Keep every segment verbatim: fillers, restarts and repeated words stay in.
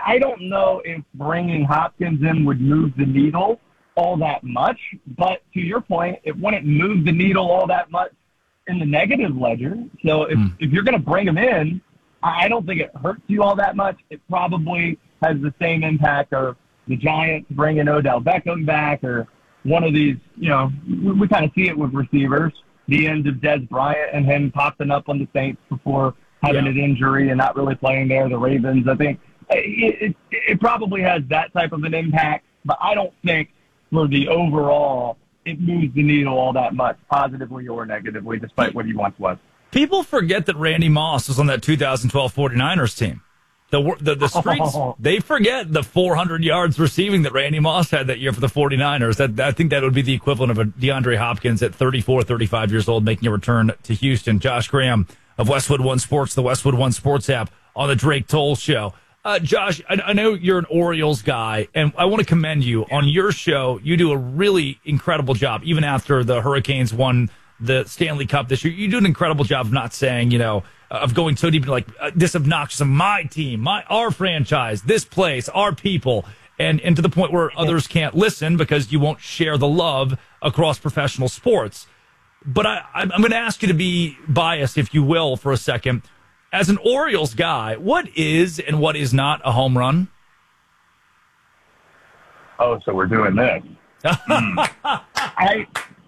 I don't know if bringing Hopkins in would move the needle all that much, but to your point, it wouldn't move the needle all that much in the negative ledger. So if, mm. if you're going to bring him in, I don't think it hurts you all that much. It probably has the same impact of the Giants bringing Odell Beckham back, or one of these, you know, we, we kind of see it with receivers, the end of Dez Bryant and him popping up on the Saints before having yeah. an injury and not really playing there. The Ravens, I think it, it, it probably has that type of an impact, but I don't think for the overall, it moves the needle all that much, positively or negatively, despite what he once was. People forget that Randy Moss was on that two thousand twelve 49ers team. The the, the streets, oh. they forget the four hundred yards receiving that Randy Moss had that year for the 49ers. That, I think that would be the equivalent of a DeAndre Hopkins at thirty-four, thirty-five years old making a return to Houston. Josh Graham of Westwood One Sports, the Westwood One Sports app, on the Drake Toll Show. Uh, Josh, I, I know you're an Orioles guy, and I want to commend you. On your show, you do a really incredible job, even after the Hurricanes won the Stanley Cup this year. You do an incredible job of not saying, you know, of going so deep into like uh, this obnoxious of my team, my our franchise, this place, our people, and, and to the point where others can't listen because you won't share the love across professional sports. But I, I'm going to ask you to be biased, if you will, for a second. As an Orioles guy, what is and what is not a home run? Oh, so we're doing this. mm. I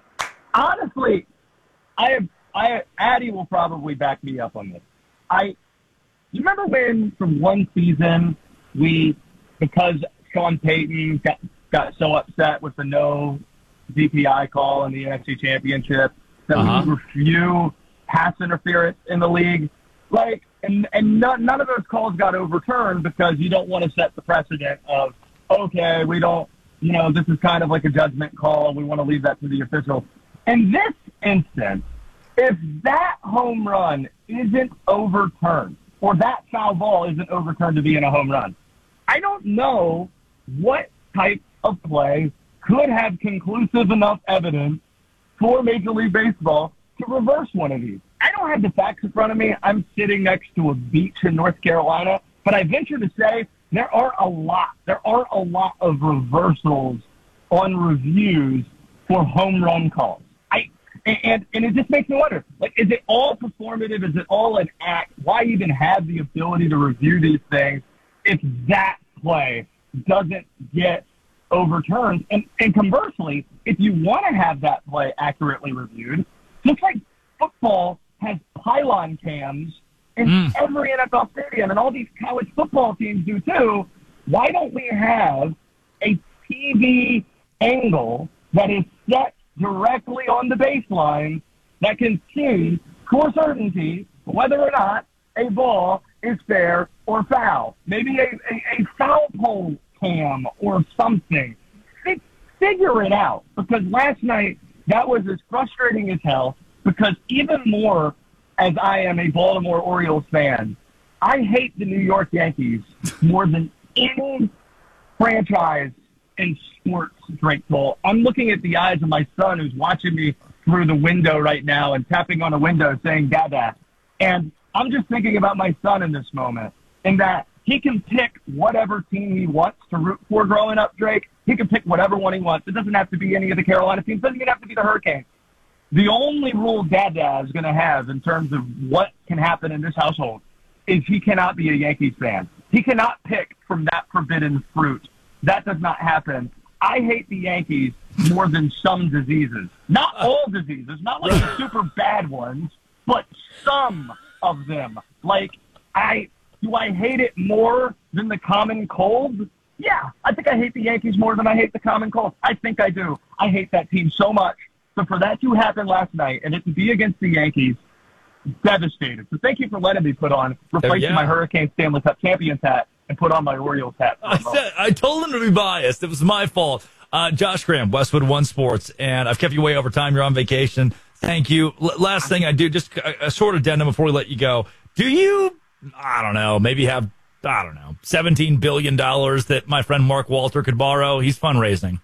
honestly, I have, I Addie will probably back me up on this. I, you remember when from one season we, because Sean Payton got, got so upset with the no D P I call in the N F C Championship that uh-huh. we review pass interference in the league. Like, and, and none, none of those calls got overturned because you don't want to set the precedent of, okay, we don't, you know, this is kind of like a judgment call, and we want to leave that to the officials. In this instance, if that home run isn't overturned, or that foul ball isn't overturned to be in a home run, I don't know what type of play could have conclusive enough evidence for Major League Baseball to reverse one of these. I don't have the facts in front of me. I'm sitting next to a beach in North Carolina, but I venture to say there are a lot. There are a lot of reversals on reviews for home run calls. I and and it just makes me wonder: like, is it all performative? Is it all an act? Why even have the ability to review these things if that play doesn't get overturned? And and conversely, if you want to have that play accurately reviewed, just like football has pylon cams in mm. every N F L stadium, and all these college football teams do too, why don't we have a T V angle that is set directly on the baseline that can see for certainty whether or not a ball is fair or foul? Maybe a, a, a foul pole cam or something. F- figure it out, because last night that was as frustrating as hell. Because even more, as I am a Baltimore Orioles fan, I hate the New York Yankees more than any franchise in sports, Drake Toll. I'm looking at the eyes of my son who's watching me through the window right now and tapping on a window saying, Dada. And I'm just thinking about my son in this moment, in that he can pick whatever team he wants to root for growing up, Drake. He can pick whatever one he wants. It doesn't have to be any of the Carolina teams. It doesn't even have to be the Hurricanes. The only rule Dada is going to have in terms of what can happen in this household is he cannot be a Yankees fan. He cannot pick from that forbidden fruit. That does not happen. I hate the Yankees more than some diseases. Not all diseases, not like the super bad ones, but some of them. Like, I do I hate it more than the common cold? Yeah, I think I hate the Yankees more than I hate the common cold. I think I do. I hate that team so much. So for that to happen last night and it to be against the Yankees, devastated. So thank you for letting me put on, replacing yeah. my Hurricane Stanley Cup Champions hat and put on my Orioles hat. I, said, I told him to be biased. It was my fault. Uh, Josh Graham, Westwood One Sports, and I've kept you way over time. You're on vacation. Thank you. L- last thing I do, just a, a short addendum before we let you go. Do you, I don't know, maybe have, I don't know, seventeen billion dollars that my friend Mark Walter could borrow? He's fundraising.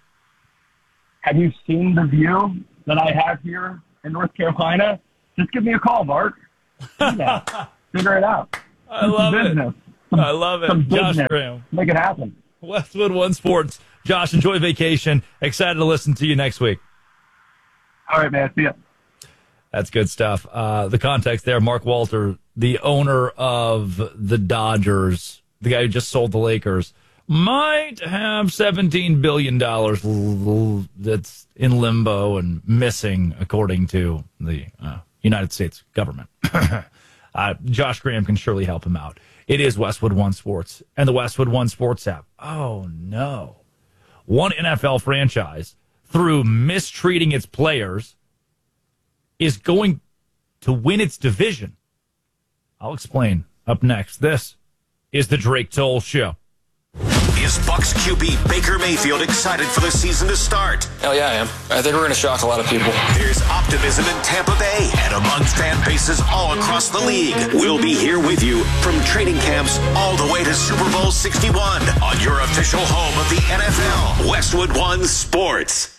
Have you seen the view that I have here in North Carolina? Just give me a call, Mark. Yeah. Figure it out. I love it. some, I love it. some Josh business. Graham. Make it happen. Westwood One Sports. Josh, enjoy vacation. Excited to listen to you next week. All right, man. See ya. That's good stuff. Uh, the context there, Mark Walter, the owner of the Dodgers, the guy who just sold the Lakers, might have seventeen billion dollars that's in limbo and missing, according to the uh, United States government. uh, Josh Graham can surely help him out. It is Westwood One Sports and the Westwood One Sports app. Oh, no. One N F L franchise, through mistreating its players, is going to win its division. I'll explain up next. This is the Drake Toll Show. Is Bucs Q B Baker Mayfield excited for the season to start? Hell yeah, I am. I think we're going to shock a lot of people. There's optimism in Tampa Bay and among fan bases all across the league. We'll be here with you from training camps all the way to Super Bowl sixty-one on your official home of the N F L, Westwood One Sports.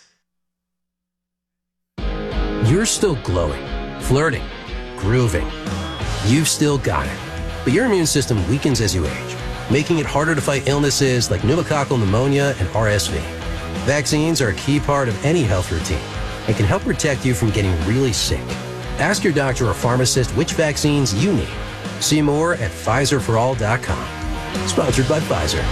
You're still glowing, flirting, grooving. You've still got it. But your immune system weakens as you age, making it harder to fight illnesses like pneumococcal pneumonia and R S V. Vaccines are a key part of any health routine and can help protect you from getting really sick. Ask your doctor or pharmacist which vaccines you need. See more at Pfizer for all dot com. Sponsored by Pfizer.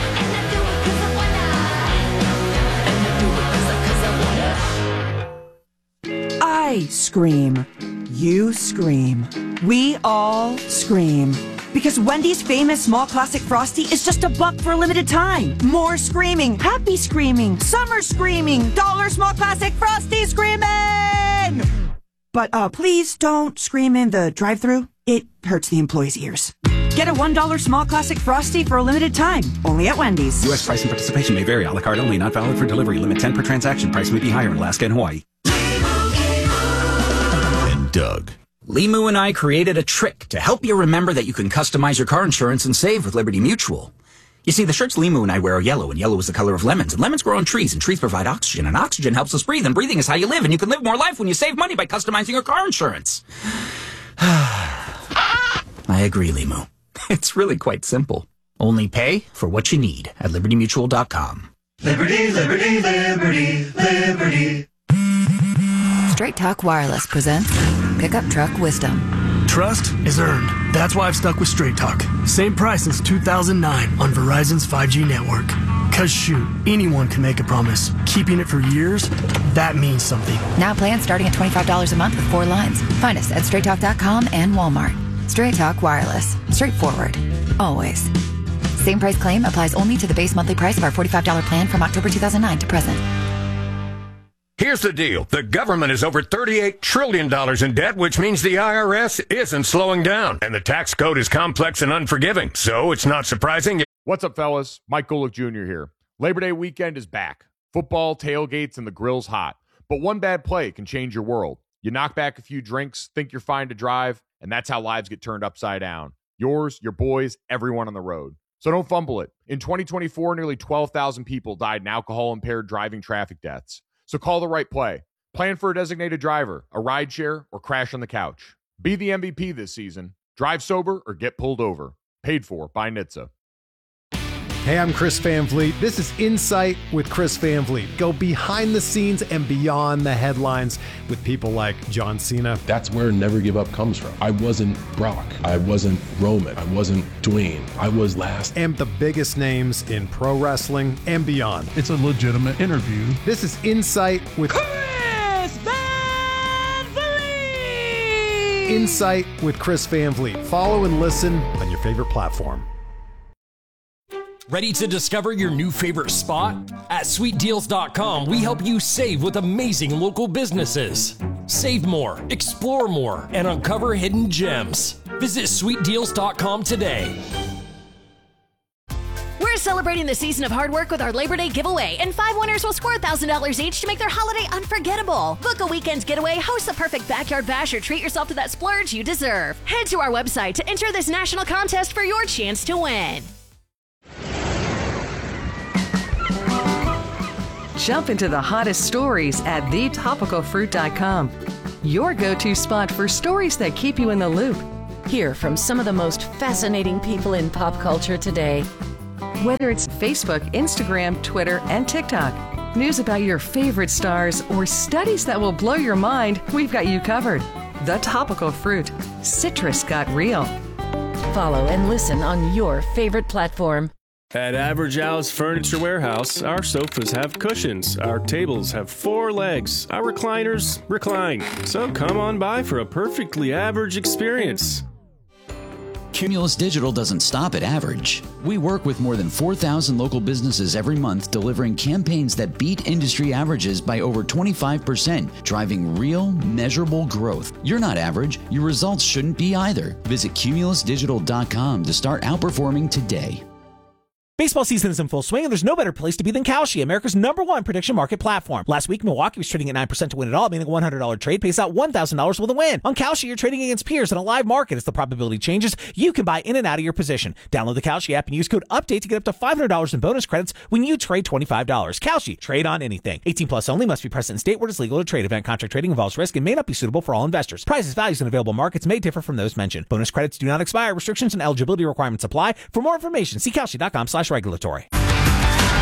I scream. You scream. We all scream. Because Wendy's famous small classic Frosty is just a buck for a limited time. More screaming, happy screaming, summer screaming, dollar small classic Frosty screaming! But uh, please don't scream in the drive-thru. It hurts the employees' ears. Get a one dollar small classic Frosty for a limited time. Only at Wendy's. U S price and participation may vary. A la carte only. Not valid for delivery. Limit ten per transaction. Price may be higher in Alaska and Hawaii. And Doug. Limu and I created a trick to help you remember that you can customize your car insurance and save with Liberty Mutual. You see, the shirts Limu and I wear are yellow, and yellow is the color of lemons, and lemons grow on trees, and trees provide oxygen, and oxygen helps us breathe, and breathing is how you live, and you can live more life when you save money by customizing your car insurance. I agree, Limu. It's really quite simple. Only pay for what you need at liberty mutual dot com. Liberty, liberty, liberty, liberty. Straight Talk Wireless presents Pickup Truck Wisdom. Trust is earned. That's why I've stuck with Straight Talk. Same price since two thousand nine on Verizon's five G network. Cause shoot, anyone can make a promise. Keeping it for years, that means something. Now plans starting at twenty-five dollars a month with four lines. Find us at straight talk dot com and Walmart. Straight Talk Wireless. Straightforward. Always. Same price claim applies only to the base monthly price of our forty-five dollars plan from October two thousand nine to present. Here's the deal. The government is over thirty-eight trillion dollars in debt, which means the I R S isn't slowing down. And the tax code is complex and unforgiving, so it's not surprising. What's up, fellas? Mike Golick Junior here. Labor Day weekend is back. Football, tailgates, and the grill's hot. But one bad play can change your world. You knock back a few drinks, think you're fine to drive, and that's how lives get turned upside down. Yours, your boys, everyone on the road. So don't fumble it. In twenty twenty-four, nearly twelve thousand people died in alcohol-impaired driving traffic deaths. So call the right play. Plan for a designated driver, a rideshare, or crash on the couch. Be the M V P this season. Drive sober or get pulled over. Paid for by N H T S A. Hey, I'm Chris Van Vliet. This is Insight with Chris Van Vliet. Go behind the scenes and beyond the headlines with people like John Cena. That's where Never Give Up comes from. I wasn't Brock. I wasn't Roman. I wasn't Dwayne. I was last. And the biggest names in pro wrestling and beyond. It's a legitimate interview. This is Insight with Chris Van Vliet! Insight with Chris Van Vliet. Follow and listen on your favorite platform. Ready to discover your new favorite spot? At sweet deals dot com, we help you save with amazing local businesses. Save more, explore more, and uncover hidden gems. Visit sweet deals dot com today. We're celebrating the season of hard work with our Labor Day giveaway, and five winners will score one thousand dollars each to make their holiday unforgettable. Book a weekend's getaway, host the perfect backyard bash, or treat yourself to that splurge you deserve. Head to our website to enter this national contest for your chance to win. Jump into the hottest stories at the topical fruit dot com. Your go-to spot for stories that keep you in the loop. Hear from some of the most fascinating people in pop culture today. Whether it's Facebook, Instagram, Twitter, and TikTok, news about your favorite stars, or studies that will blow your mind, we've got you covered. The Topical Fruit. Citrus got real. Follow and listen on your favorite platform. At Average Al's Furniture Warehouse, our sofas have cushions, our tables have four legs, our recliners recline. So come on by for a perfectly average experience. Cumulus Digital doesn't stop at average. We work with more than four thousand local businesses every month, delivering campaigns that beat industry averages by over twenty-five percent, driving real, measurable growth. You're not average. Your results shouldn't be either. Visit cumulus digital dot com to start outperforming today. Baseball season is in full swing, and there's no better place to be than Kalshi, America's number one prediction market platform. Last week, Milwaukee was trading at nine percent to win it all, meaning a one hundred dollars trade pays out one thousand dollars with a win. On Kalshi, you're trading against peers in a live market. As the probability changes, you can buy in and out of your position. Download the Kalshi app and use code UPDATE to get up to five hundred dollars in bonus credits when you trade twenty-five dollars. Kalshi, trade on anything. eighteen plus only, must be present in state where it's legal to trade. Event contract trading involves risk and may not be suitable for all investors. Prices, values, and available markets may differ from those mentioned. Bonus credits do not expire. Restrictions and eligibility requirements apply. For more information, see Kalshi dot com slash regulatory.